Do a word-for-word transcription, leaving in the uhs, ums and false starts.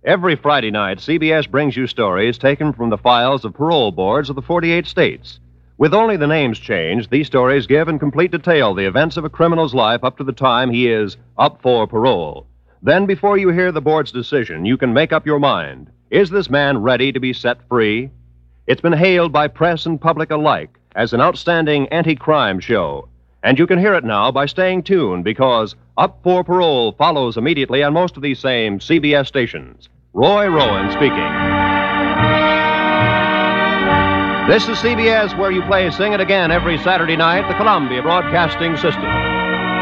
Every Friday night, C B S brings you stories taken from the files of parole boards of the forty-eight states. With only the names changed, these stories give in complete detail the events of a criminal's life up to the time he is up for parole. Then, before you hear the board's decision, you can make up your mind. Is this man ready to be set free? It's been hailed by press and public alike as an outstanding anti-crime show. And you can hear it now by staying tuned, because Up for Parole follows immediately on most of these same C B S stations. Roy Rowan speaking. This is C B S, where you play Sing It Again every Saturday night, the Columbia Broadcasting System.